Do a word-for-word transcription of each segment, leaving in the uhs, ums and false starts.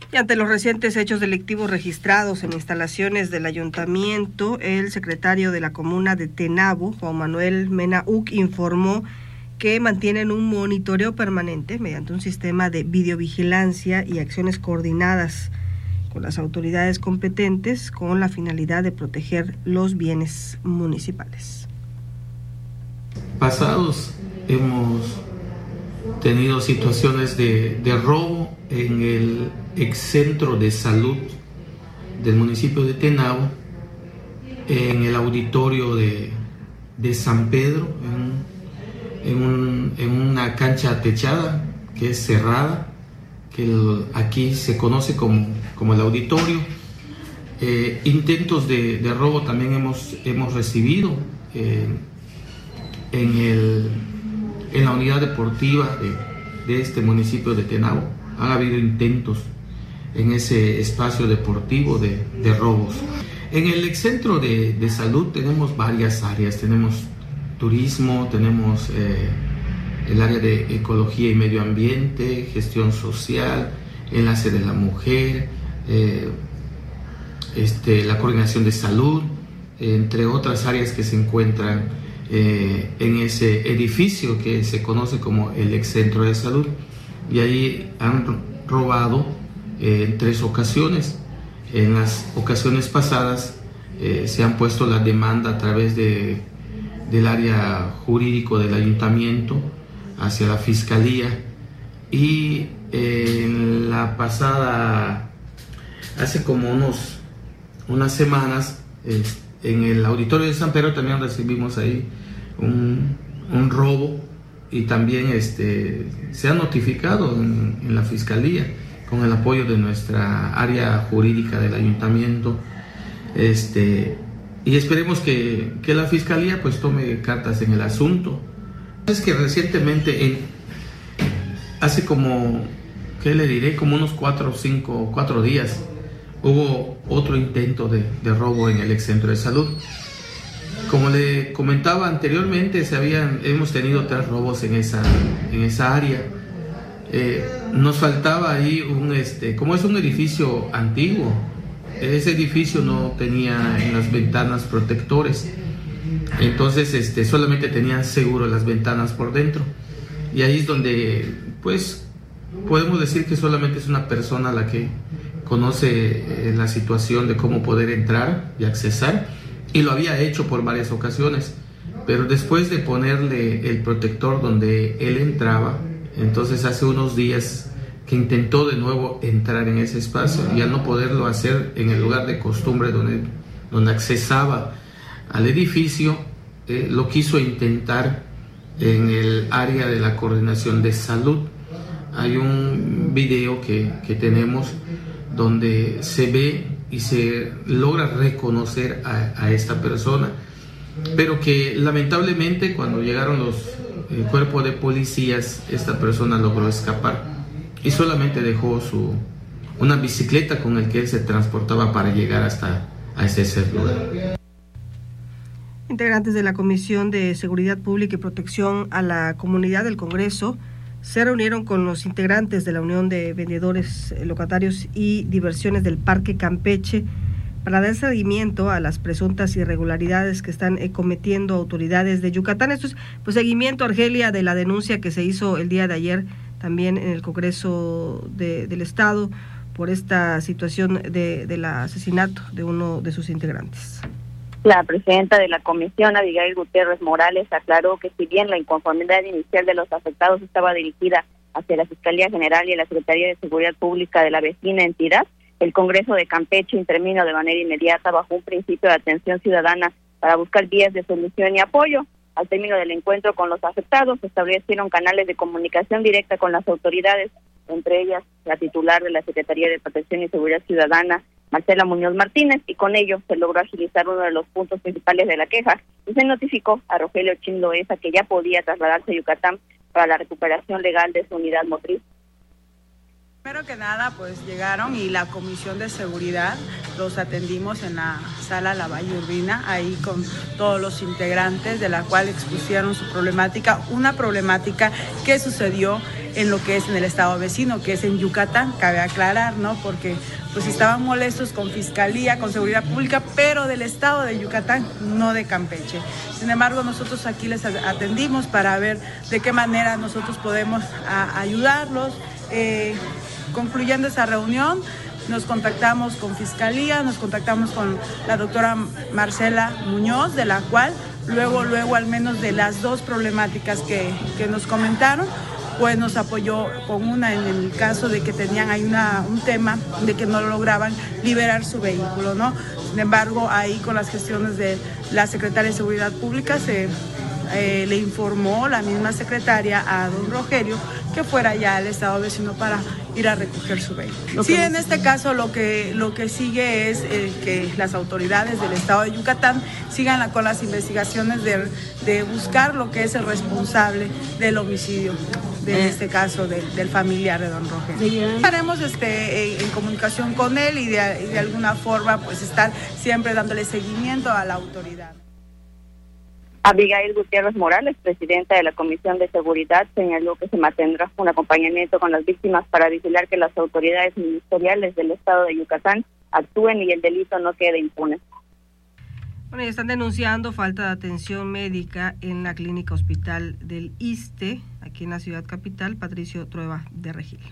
Y ante los recientes hechos delictivos registrados en instalaciones del ayuntamiento, el secretario de la comuna de Tenabo, Juan Manuel Mena Uc, informó que mantienen un monitoreo permanente mediante un sistema de videovigilancia y acciones coordinadas con las autoridades competentes con la finalidad de proteger los bienes municipales. Pasados hemos tenido situaciones de, de robo en el excentro de salud del municipio de Tenabo, en el auditorio de, de San Pedro, en, en, un, en una cancha techada que es cerrada, que el, aquí se conoce como, como el auditorio. Eh, intentos de, de robo también hemos, hemos recibido eh, en, el, en la unidad deportiva de, de este municipio de Tenabo. Han habido intentos en ese espacio deportivo de, de robos. En el excentro de, de salud tenemos varias áreas. Tenemos turismo, tenemos eh, el área de ecología y medio ambiente, gestión social, enlace de la mujer, eh, este, la coordinación de salud, entre otras áreas que se encuentran eh, en ese edificio que se conoce como el excentro de salud. Y ahí han robado eh, en tres ocasiones. En las ocasiones pasadas eh, se han puesto la demanda a través de, del área jurídico del ayuntamiento hacia la fiscalía, y eh, en la pasada, hace como unos unas semanas, eh, en el auditorio de San Pedro también recibimos ahí un, un robo, y también este, se ha notificado en, en la fiscalía con el apoyo de nuestra área jurídica del ayuntamiento, este, y esperemos que, que la fiscalía pues tome cartas en el asunto. Es que recientemente, en, hace como, ¿qué le diré? Como unos cuatro o cinco, cuatro días, hubo otro intento de, de robo en el excentro de salud. Como le comentaba anteriormente, se habían, hemos tenido tres robos en esa, en esa área. Eh, nos faltaba ahí un, este, como es un edificio antiguo, ese edificio no tenía en las ventanas protectores. Entonces este, solamente tenían seguro las ventanas por dentro, y ahí es donde pues podemos decir que solamente es una persona la que conoce eh, la situación de cómo poder entrar y accesar, y lo había hecho por varias ocasiones, pero después de ponerle el protector donde él entraba, entonces hace unos días que intentó de nuevo entrar en ese espacio, y al no poderlo hacer en el lugar de costumbre donde, donde accesaba al edificio, eh, lo quiso intentar en el área de la coordinación de salud. Hay un video que, que tenemos donde se ve y se logra reconocer a, a esta persona, pero que lamentablemente cuando llegaron los el cuerpo de policías, esta persona logró escapar y solamente dejó su una bicicleta con el que él se transportaba para llegar hasta a ese lugar. Integrantes de la Comisión de Seguridad Pública y Protección a la Comunidad del Congreso se reunieron con los integrantes de la Unión de Vendedores, Locatarios y Diversiones del Parque Campeche para dar seguimiento a las presuntas irregularidades que están eh, cometiendo autoridades de Yucatán. Esto es pues seguimiento, Argelia, de la denuncia que se hizo el día de ayer también en el Congreso de, del Estado por esta situación de, del asesinato de uno de sus integrantes. La presidenta de la comisión, Abigail Gutiérrez Morales, aclaró que si bien la inconformidad inicial de los afectados estaba dirigida hacia la Fiscalía General y la Secretaría de Seguridad Pública de la vecina entidad, el Congreso de Campeche intervino de manera inmediata bajo un principio de atención ciudadana para buscar vías de solución y apoyo. Al término del encuentro con los afectados, se establecieron canales de comunicación directa con las autoridades, entre ellas la titular de la Secretaría de Protección y Seguridad Ciudadana, Marcela Muñoz Martínez, y con ello se logró agilizar uno de los puntos principales de la queja y se notificó a Rogelio Chin Loesa que ya podía trasladarse a Yucatán para la recuperación legal de su unidad motriz. Primero que nada, pues llegaron y la Comisión de Seguridad los atendimos en la sala La Valle Urbina, ahí con todos los integrantes, de la cual expusieron su problemática, una problemática que sucedió en lo que es en el estado vecino, que es en Yucatán, cabe aclarar, ¿no? Porque pues estaban molestos con Fiscalía, con Seguridad Pública, pero del estado de Yucatán, no de Campeche. Sin embargo, nosotros aquí les atendimos para ver de qué manera nosotros podemos a, ayudarlos. Eh, concluyendo esa reunión, nos contactamos con Fiscalía, nos contactamos con la doctora Marcela Muñoz, de la cual luego, luego al menos de las dos problemáticas que, que nos comentaron, pues nos apoyó con una en el caso de que tenían ahí una, un tema de que no lograban liberar su vehículo, ¿no? Sin embargo, ahí con las gestiones de la Secretaria de Seguridad Pública se eh, le informó la misma secretaria a don Rogelio que fuera ya al estado vecino para ir a recoger su vehículo. Sí, en este caso lo que, lo que sigue es eh, que las autoridades del estado de Yucatán sigan la, con las investigaciones de, de buscar lo que es el responsable del homicidio, de este caso de, del familiar de don Rogelio. Estaremos este, en, en comunicación con él y de, y de alguna forma pues estar siempre dándole seguimiento a la autoridad. Abigail Gutiérrez Morales, presidenta de la Comisión de Seguridad, señaló que se mantendrá un acompañamiento con las víctimas para vigilar que las autoridades ministeriales del estado de Yucatán actúen y el delito no quede impune. Bueno, y están denunciando falta de atención médica en la clínica hospital del ISSSTE, aquí en la ciudad capital. Patricio Trueba de Regil.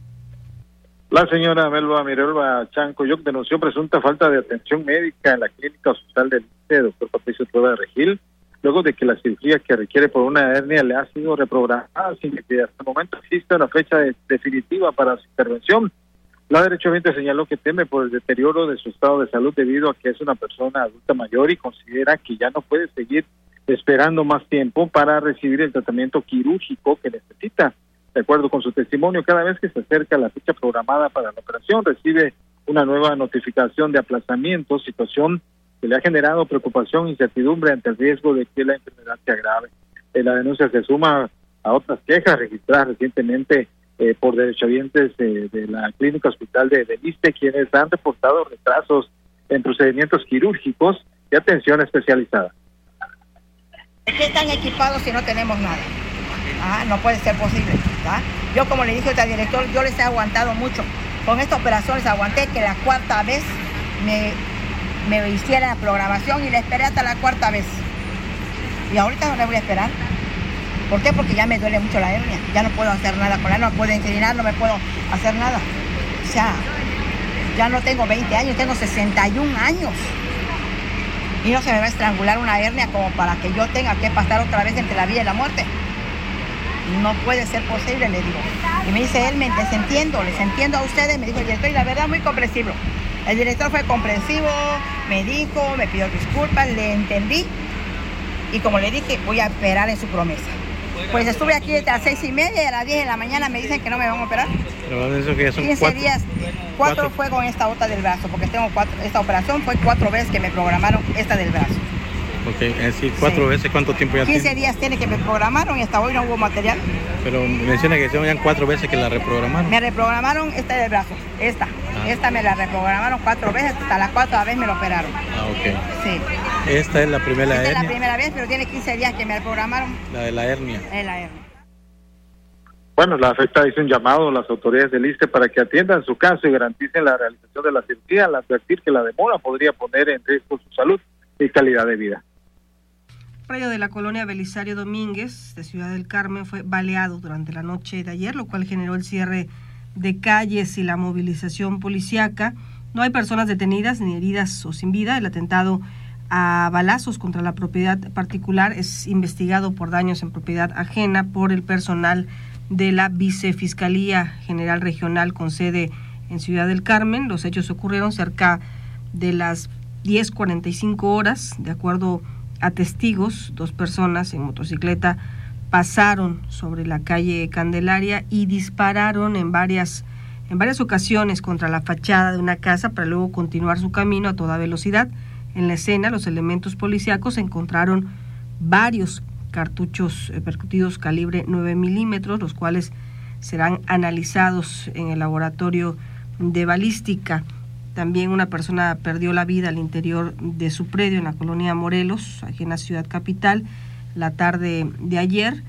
La señora Melba Mirelba Chancoyoc denunció presunta falta de atención médica en la clínica hospital del ISSSTE, doctor Patricio Trueba de Regil, luego de que la cirugía que requiere por una hernia le ha sido reprogramada sin que hasta el momento exista una fecha de, definitiva para su intervención. La derechohabiente señaló que teme por el deterioro de su estado de salud debido a que es una persona adulta mayor y considera que ya no puede seguir esperando más tiempo para recibir el tratamiento quirúrgico que necesita. De acuerdo con su testimonio, cada vez que se acerca la fecha programada para la operación, recibe una nueva notificación de aplazamiento, situación que le ha generado preocupación e incertidumbre ante el riesgo de que la enfermedad se agrave. Eh, la denuncia se suma a otras quejas registradas recientemente eh, por derechohabientes eh, de la clínica hospital de, de ISSSTE, quienes han reportado retrasos en procedimientos quirúrgicos y atención especializada. ¿De qué están equipados si no tenemos nada? Ah, no puede ser posible. ¿Ah? Yo, como le dije al director, yo les he aguantado mucho. Con esta operación les aguanté que la cuarta vez me... me hiciera la programación y le esperé hasta la cuarta vez. Y ahorita no le voy a esperar. ¿Por qué? Porque ya me duele mucho la hernia. Ya no puedo hacer nada con la hernia, no puedo inclinar, no me puedo hacer nada. O sea, ya no tengo veinte años, tengo sesenta y un años. Y no se me va a estrangular una hernia como para que yo tenga que pasar otra vez entre la vida y la muerte. No puede ser posible, le digo. Y me dice él, me les entiendo, les entiendo a ustedes, me dijo el director, y la verdad muy comprensivo. El director fue comprensivo, me dijo, me pidió disculpas, le entendí. Y como le dije, voy a esperar en su promesa. Pues estuve aquí desde las seis y media y a las diez de la mañana me dicen que no me van a operar. Pero eso que ya son quince cuatro, días, cuatro, cuatro fue con esta otra del brazo, porque tengo cuatro, esta operación fue cuatro veces que me programaron esta del brazo. Ok, es decir, cuatro sí. veces, ¿cuánto tiempo ya quince tiene? días tiene que me programaron y hasta hoy no hubo material. Pero menciona que son ya cuatro veces que la reprogramaron. Me reprogramaron esta del brazo, esta. Ah. Esta me la reprogramaron cuatro veces, hasta la cuarta vez me lo operaron. Ah, ok. Sí. Esta es la primera esta hernia. Es la primera vez, pero tiene quince días que me reprogramaron. La de la hernia. Es la hernia. Bueno, la afectada hizo un llamado a las autoridades del ISSSTE para que atiendan su caso y garanticen la realización de la cirugía, al advertir que la demora podría poner en riesgo su salud y calidad de vida. Predio de la colonia Belisario Domínguez de Ciudad del Carmen fue baleado durante la noche de ayer, lo cual generó el cierre de calles y la movilización policíaca. No hay personas detenidas ni heridas o sin vida. El atentado a balazos contra la propiedad particular es investigado por daños en propiedad ajena por el personal de la Vicefiscalía General Regional con sede en Ciudad del Carmen. Los hechos ocurrieron cerca de las diez cuarenta y cinco horas, de acuerdo a testigos. Dos personas en motocicleta pasaron sobre la calle Candelaria y dispararon en varias, en varias ocasiones contra la fachada de una casa para luego continuar su camino a toda velocidad. En la escena, los elementos policíacos encontraron varios cartuchos percutidos calibre nueve milímetros, los cuales serán analizados en el laboratorio de balística. También una persona perdió la vida al interior de su predio en la colonia Morelos, aquí en la ciudad capital, la tarde de ayer.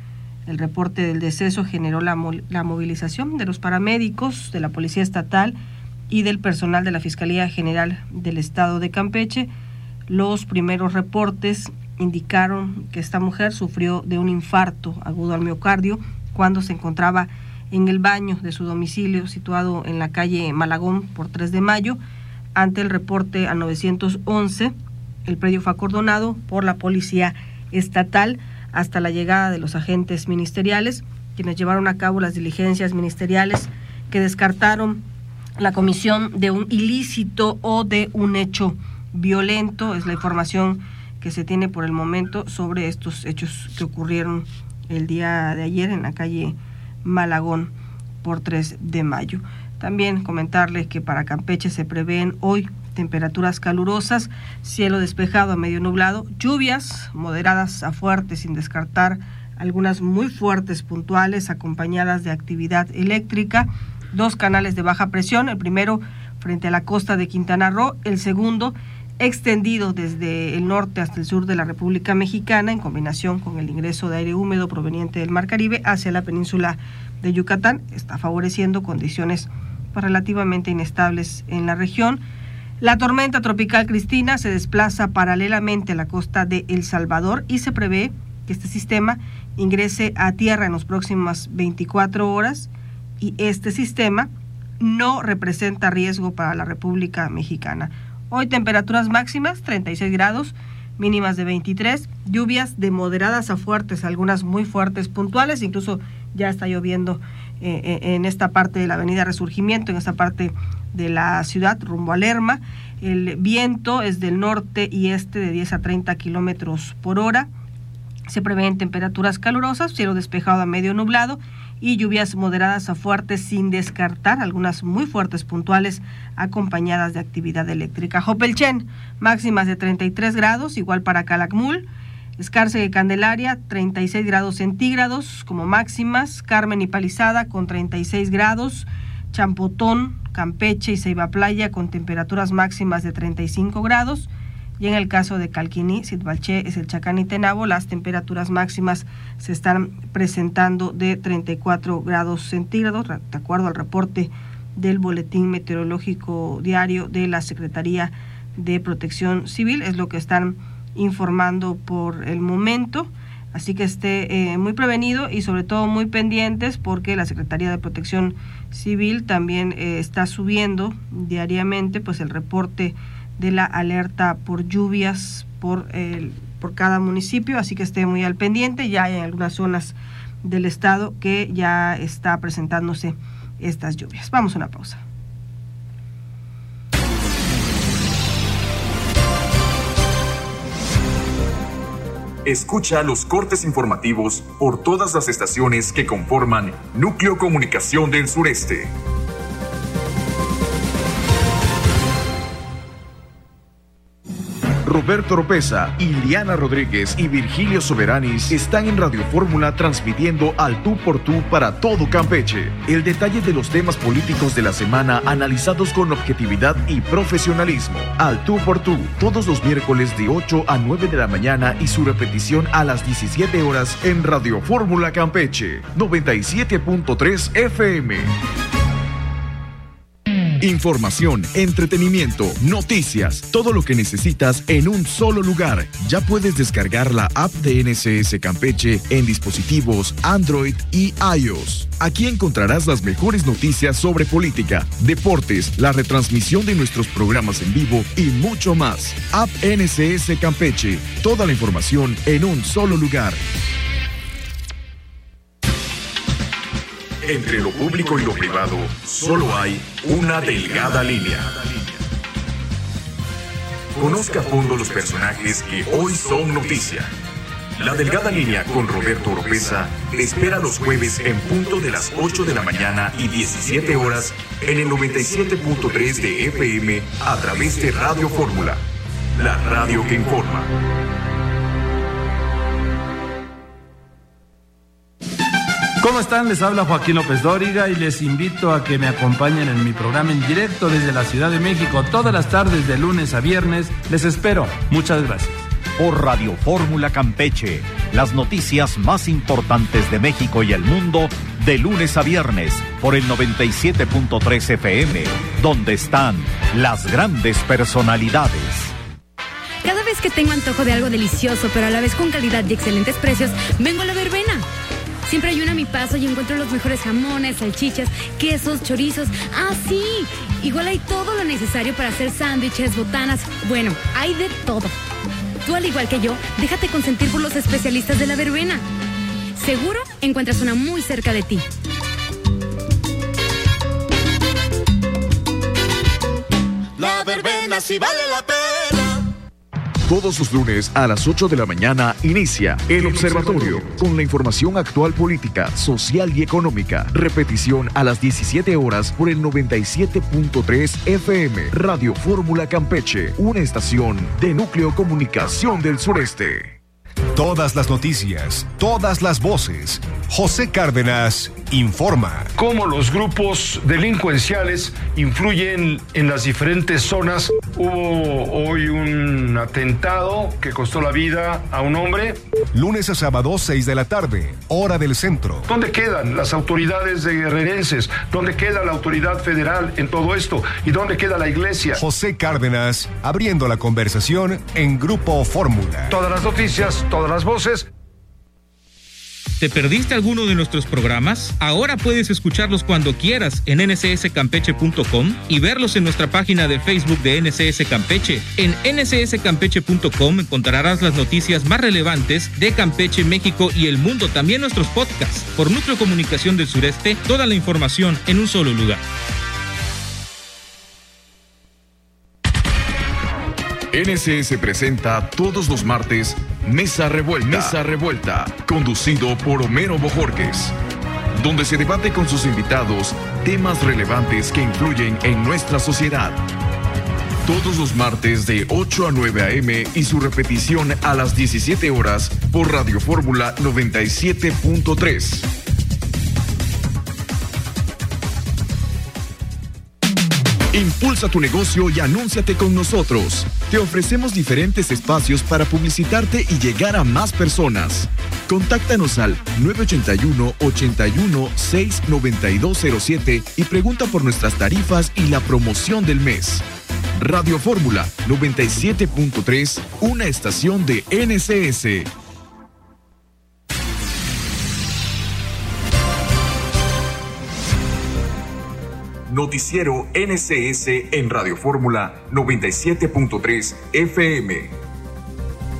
El reporte del deceso generó la, la movilización de los paramédicos, de la Policía Estatal y del personal de la Fiscalía General del Estado de Campeche. Los primeros reportes indicaron que esta mujer sufrió de un infarto agudo al miocardio cuando se encontraba en el baño de su domicilio situado en la calle Malagón por tres de mayo. Ante el reporte a nueve once, el predio fue acordonado por la Policía Estatal hasta la llegada de los agentes ministeriales, quienes llevaron a cabo las diligencias ministeriales que descartaron la comisión de un ilícito o de un hecho violento. Es la información que se tiene por el momento sobre estos hechos que ocurrieron el día de ayer en la calle Malagón por tres de mayo. También comentarles que para Campeche se prevén hoy temperaturas calurosas, cielo despejado a medio nublado, lluvias moderadas a fuertes sin descartar algunas muy fuertes puntuales acompañadas de actividad eléctrica, dos canales de baja presión, el primero frente a la costa de Quintana Roo, el segundo extendido desde el norte hasta el sur de la República Mexicana en combinación con el ingreso de aire húmedo proveniente del Mar Caribe hacia la península de Yucatán, está favoreciendo condiciones relativamente inestables en la región. La tormenta tropical Cristina se desplaza paralelamente a la costa de El Salvador y se prevé que este sistema ingrese a tierra en las próximas veinticuatro horas y este sistema no representa riesgo para la República Mexicana. Hoy temperaturas máximas treinta y seis grados, mínimas de veintitrés, lluvias de moderadas a fuertes, algunas muy fuertes puntuales, incluso ya está lloviendo eh, en esta parte de la avenida Resurgimiento, en esta parte de la ciudad rumbo a Lerma. El viento es del norte y este de diez a treinta kilómetros por hora. Se prevén temperaturas calurosas, cielo despejado a medio nublado y lluvias moderadas a fuertes sin descartar algunas muy fuertes puntuales acompañadas de actividad eléctrica. Jopelchen, máximas de treinta y tres grados, igual para Calakmul. Escarce de Candelaria, treinta y seis grados centígrados como máximas. Carmen y Palizada con treinta y seis grados. Champotón, Campeche y Ceiba Playa con temperaturas máximas de treinta y cinco grados. Y en el caso de Calquiní, Sitbalché, Eselchacán y Tenabo, las temperaturas máximas se están presentando de treinta y cuatro grados centígrados, de acuerdo al reporte del Boletín Meteorológico Diario de la Secretaría de Protección Civil. Es lo que están informando por el momento. Así que esté eh, muy prevenido y sobre todo muy pendientes, porque la Secretaría de Protección Civil también eh, está subiendo diariamente pues el reporte de la alerta por lluvias por, eh, por cada municipio, así que esté muy al pendiente. Ya hay en algunas zonas del estado que ya está presentándose estas lluvias. Vamos a una pausa. Escucha los cortes informativos por todas las estaciones que conforman Núcleo Comunicación del Sureste. Roberto Oropesa, Iliana Rodríguez y Virgilio Soberanis están en Radio Fórmula transmitiendo al tú por tú para todo Campeche. El detalle de los temas políticos de la semana analizados con objetividad y profesionalismo. Al tú por tú, todos los miércoles de ocho a nueve de la mañana y su repetición a las diecisiete horas en Radio Fórmula Campeche, noventa y siete punto tres F M. Información, entretenimiento, noticias, todo lo que necesitas en un solo lugar. Ya puedes descargar la app de N S S Campeche en dispositivos Android y iOS. Aquí encontrarás las mejores noticias sobre política, deportes, la retransmisión de nuestros programas en vivo y mucho más. App N S S Campeche, toda la información en un solo lugar. Entre lo público y lo privado, solo hay una delgada línea. Conozca a fondo los personajes que hoy son noticia. La delgada línea con Roberto Oropesa te espera los jueves en punto de las ocho de la mañana y diecisiete horas en el noventa y siete punto tres de F M a través de Radio Fórmula, la radio que informa. ¿Cómo están? Les habla Joaquín López Dóriga y les invito a que me acompañen en mi programa en directo desde la Ciudad de México todas las tardes de lunes a viernes. Les espero. Muchas gracias. Por Radio Fórmula Campeche, las noticias más importantes de México y el mundo de lunes a viernes por el noventa y siete punto tres F M, donde están las grandes personalidades. Cada vez que tengo antojo de algo delicioso, pero a la vez con calidad y excelentes precios, vengo a La Verbena. Siempre hay una a mi paso y encuentro los mejores jamones, salchichas, quesos, chorizos. ¡Ah, sí! Igual hay todo lo necesario para hacer sándwiches, botanas. Bueno, hay de todo. Tú, al igual que yo, déjate consentir por los especialistas de La Verbena. Seguro encuentras una muy cerca de ti. La Verbena sí vale la pena. Todos los lunes a las ocho de la mañana inicia El Observatorio con la información actual política, social y económica. Repetición a las diecisiete horas por el noventa y siete punto tres F M. Radio Fórmula Campeche, una estación de Núcleo Comunicación del Sureste. Todas las noticias, todas las voces. José Cárdenas informa. Cómo los grupos delincuenciales influyen en las diferentes zonas. Hubo hoy un atentado que costó la vida a un hombre. Lunes a sábado, seis de la tarde, hora del centro. ¿Dónde quedan las autoridades de guerrerenses? ¿Dónde queda la autoridad federal en todo esto? ¿Y dónde queda la iglesia? José Cárdenas, abriendo la conversación en Grupo Fórmula. Todas las noticias, todas las voces. ¿Te perdiste alguno de nuestros programas? Ahora puedes escucharlos cuando quieras en N C S campeche punto com y verlos en nuestra página de Facebook de N C S Campeche. En N C S campeche punto com encontrarás las noticias más relevantes de Campeche, México y el mundo, también nuestros podcasts. Por Núcleo Comunicación del Sureste, toda la información en un solo lugar. N C S presenta todos los martes Mesa Revuelta. Mesa Revuelta, conducido por Homero Bojorquez, donde se debate con sus invitados temas relevantes que influyen en nuestra sociedad. Todos los martes de ocho a nueve a eme y su repetición a las diecisiete horas por Radio Fórmula noventa y siete punto tres. Impulsa tu negocio y anúnciate con nosotros. Te ofrecemos diferentes espacios para publicitarte y llegar a más personas. Contáctanos al nueve ocho uno, ocho uno, seis, nueve dos cero siete y pregunta por nuestras tarifas y la promoción del mes. Radio Fórmula noventa y siete punto tres, una estación de N C S. Noticiero N C S en Radio Fórmula noventa y siete punto tres F M.